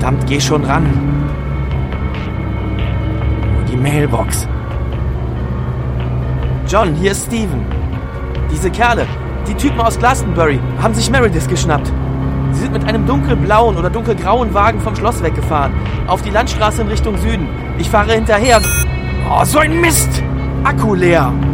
Verdammt, geh schon ran. Nur die Mailbox. John, hier ist Steven. Diese Kerle, die Typen aus Glastonbury, haben sich Meredith geschnappt. Sie sind mit einem dunkelblauen oder dunkelgrauen Wagen vom Schloss weggefahren. Auf die Landstraße in Richtung Süden. Ich fahre hinterher. Oh, so ein Mist! Akku leer.